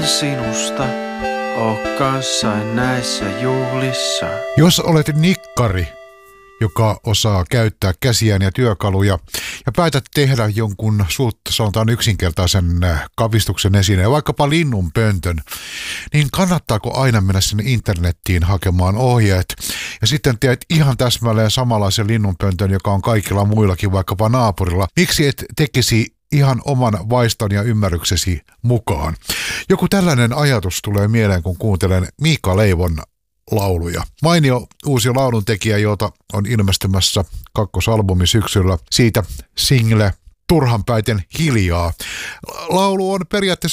sinusta, oo kanssain näissä juhlissa. Jos olet nikkari, joka osaa käyttää käsiään ja työkaluja ja päätät tehdä jonkun sanotaan yksinkertaisen kavistuksen esineen, vaikkapa linnunpöntön, niin kannattaako aina mennä sinne internettiin hakemaan ohjeet ja sitten teet ihan täsmälleen samanlaisen linnunpöntön, joka on kaikilla muillakin, vaikkapa naapurilla. Miksi et tekisi ihan oman vaiston ja ymmärryksesi mukaan? Joku tällainen ajatus tulee mieleen, kun kuuntelen Miika Leivon lauluja. Mainio uusi lauluntekijä, jota on ilmestymässä kakkosalbumi syksyllä. Siitä single Turhanpäiten hiljaa. Laulu on periaatteessa